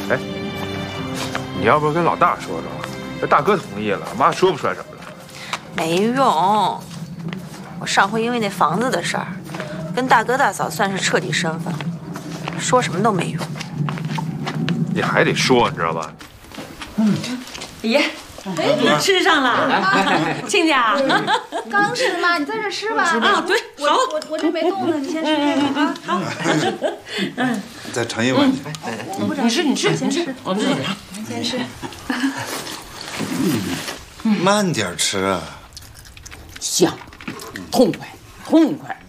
哎，你要不跟老大说说，这大哥同意了，妈说不出来什么来。 没用，我上回因为那房子的事儿，跟大哥大嫂算是彻底生分了，说什么都没用。 你还得说，你知道吧？ 爷，哎，吃上了，亲家， 刚吃妈，你在这吃吧。 啊，对，好， 我这没动呢，你先吃这个啊。好， 嗯，再盛一碗去。 我不着急， 你吃，我们这里。 您先吃。 慢点吃啊。 香，痛快。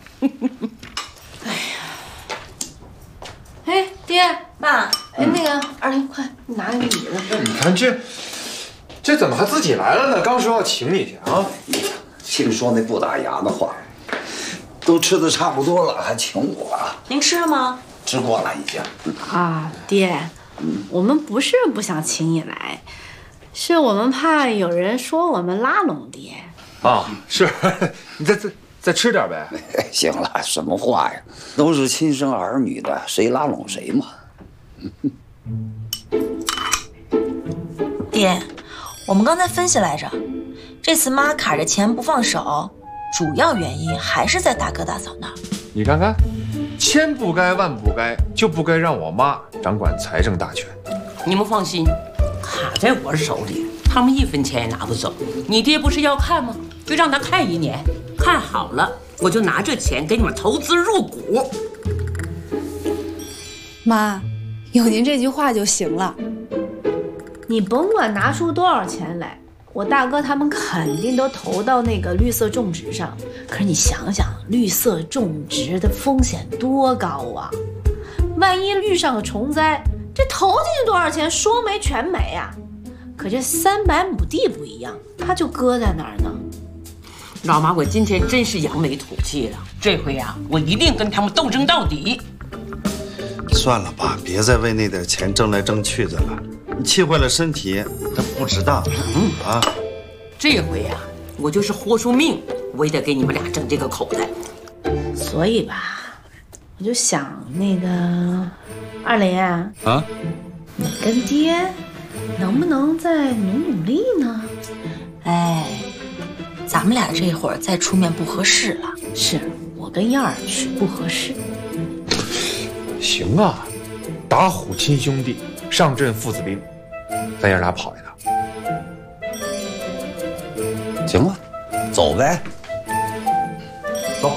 哎，爹妈， 哎，那个二玲，快拿个椅子。 你看这怎么还自己来了呢？刚说要请你去啊！ 净说那不打牙的话，都吃的差不多了，还请我啊？ 您吃了吗？ 吃过了已经。 啊，爹，我们不是不想请你来，是我们怕有人说我们拉拢爹。 啊，是，你再吃点呗。 行了，什么话呀？都是亲生儿女的，谁拉拢谁嘛。 爹，我们刚才分析来着，这次妈卡着钱不放手，主要原因还是在大哥大嫂那儿。 你看看，千不该万不该，就不该让我妈掌管财政大权。 你们放心，卡在我手里，他们一分钱也拿不走。你爹不是要看吗？就让他看1年，看好了，我就拿这钱给你们投资入股。 妈，有您这句话就行了。 你甭管拿出多少钱来，我大哥他们肯定都投到那个绿色种植上。可是你想想，绿色种植的风险多高啊！万一遇上个虫灾，这投进去多少钱，说没全没啊！可这300亩地不一样，它就搁在那儿呢。 老妈，我今天真是扬眉吐气了。这回呀，我一定跟他们斗争到底。 算了吧，别再为那点钱争来争去的了，你气坏了身体，他不值当啊！ 这回呀，我就是豁出命，我也得给你们俩争这个口袋。 所以吧，我就想那个二林啊，你跟爹能不能再努力呢？ 哎，咱们俩这会儿再出面不合适了。 是我跟燕儿去不合适。 行啊，打虎亲兄弟，上阵父子兵，咱爷俩跑一趟。 行了，走呗。 走。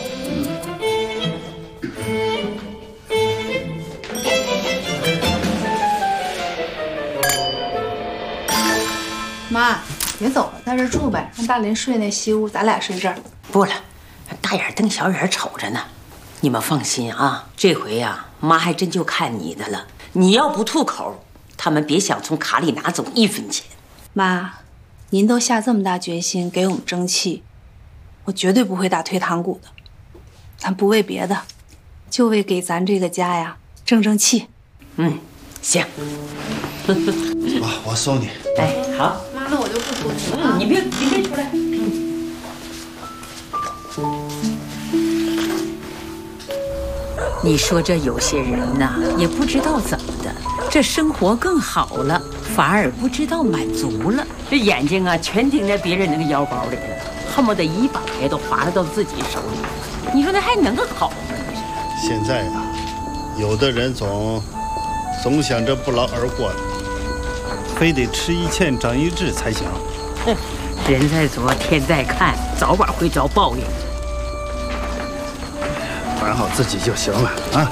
妈，别走了，在这住呗，让大林睡那西屋，咱俩睡这儿。 不了，大眼瞪小眼瞅着呢。你们放心啊，这回呀，妈还真就看你的了。你要不吐口，他们别想从卡里拿走1分钱。 妈，您都下这么大决心给我们争气，我绝对不会打退堂鼓的。咱不为别的，就为给咱这个家呀争争气。 嗯，行。 走吧，我送你。 哎，好。 妈，那我就不出去了。 你别出来。你说这有些人呐，也不知道怎么的，这生活更好了，反而不知道满足了。这眼睛啊，全盯在别人那个腰包里了，恨不得一把呀都划拉到自己手里。你说那还能好吗？ 现在呀，有的人总想着不劳而获的，非得吃一堑长一智才行。 哼，人在做，天在看，早晚会遭报应。 管好自己就行了啊！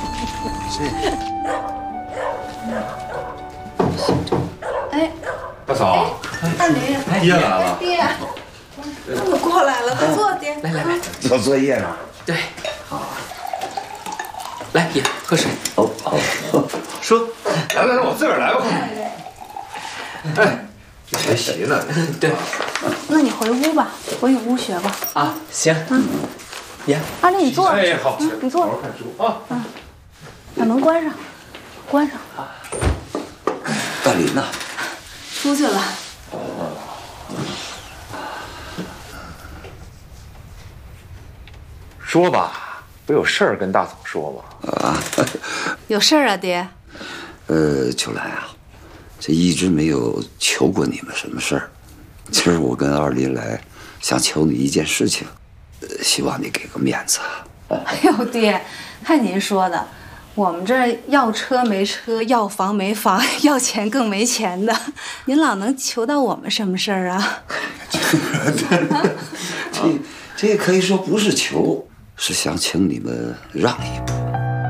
哎， 大嫂， 二林， 爹来了。 爹，我过来了，快坐，爹。 来， 做作业呢？ 对，好。来，爷喝水。 哦，好。 说，来，我自个儿来吧。哎，学习呢。 对。 那你回屋吧，回你屋学吧。 啊，行。爷， 二林，你坐。 哎，好， 你坐。 好好看书啊。 把门关上，关上。 大林呢？ 出去了。 说吧，不有事儿跟大嫂说吗？ 有事儿啊，爹。 秋兰啊，这一直没有求过你们什么事儿。今儿我跟二林来，想求你一件事情，希望你给个面子。 哎呦爹，看您说的，我们这要车没车，要房没房，要钱更没钱的，您老能求到我们什么事儿啊？ 这可以说不是求，是想请你们让一步。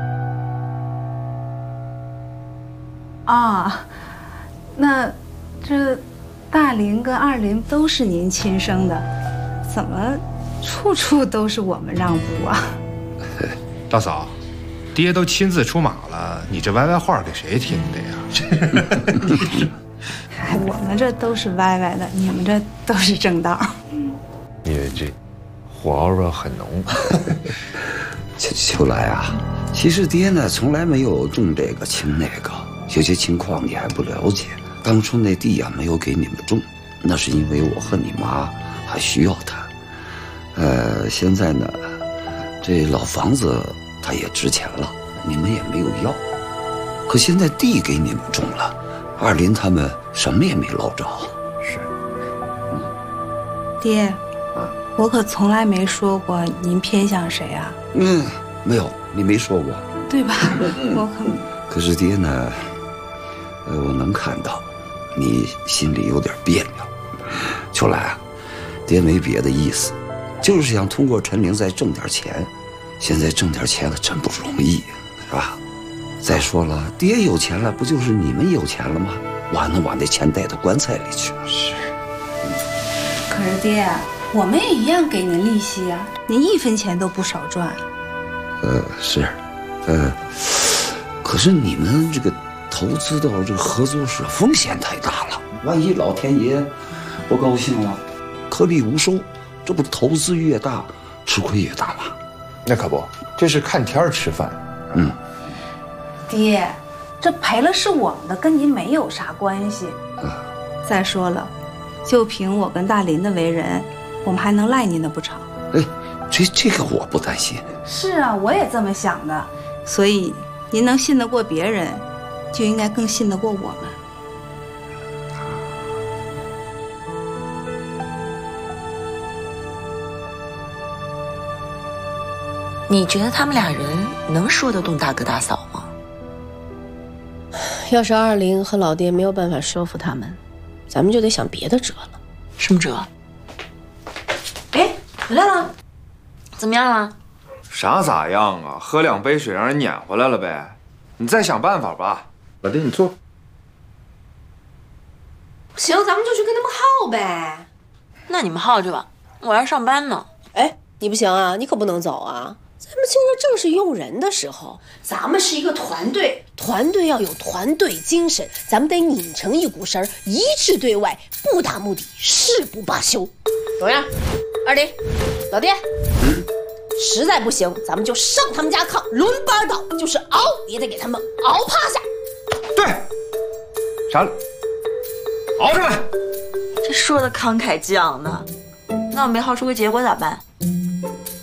啊，那这大林跟二林都是您亲生的，怎么处处都是我们让步啊？ 大嫂，爹都亲自出马了，你这歪歪话给谁听的呀？ 哎，我们这都是歪歪的，你们这都是正道。 你这火候味很浓。 秋兰啊，其实爹呢从来没有种这个轻那个，有些情况你还不了解。当初那地呀没有给你们种，那是因为我和你妈还需要它。现在呢，这老房子它也值钱了，你们也没有要。可现在地给你们种了，二林他们什么也没捞着。 是。 爹，我可从来没说过您偏向谁啊。 没有，你没说过， 对吧？我可是爹呢，我能看到你心里有点别扭。秋兰啊，爹没别的意思，就是想通过陈玲再挣点钱。现在挣点钱可真不容易，是吧？再说了，爹有钱了，不就是你们有钱了吗？完了，把那钱带到棺材里去了。是。 可是爹，我们也一样给您利息啊，您1分钱都不少赚。 是，可是你们这个投资到这个合作社风险太大了，万一老天爷不高兴了，颗粒无收，这不投资越大，吃亏越大吗？ 那可不，这是看天儿吃饭。 爹，这赔了是我们的，跟您没有啥关系。再说了，就凭我跟大林的为人，我们还能赖您的不成？ 哎，这个我不担心。 是啊，我也这么想的。所以您能信得过别人，就应该更信得过我们。 你觉得他们俩人能说得动大哥大嫂吗？ 要是二林和老爹没有办法说服他们，咱们就得想别的辙了。 什么辙？哎，回来了，怎么样了？ 啥咋样啊？喝2杯水让人撵回来了呗。你再想办法吧。老爹，你坐。 行，咱们就去跟他们耗呗。 那你们耗着吧，我要上班呢。 哎，你不行啊，你可不能走啊。咱们现在正是用人的时候，咱们是一个团队，团队要有团队精神，咱们得拧成一股绳，一致对外，不达目的誓不罢休。怎么样，二林、老爹？实在不行，咱们就上他们家炕，轮班倒，就是熬也得给他们熬趴下。 对，啥了？熬上来。 这说的慷慨激昂的，那我没耗出个结果咋办？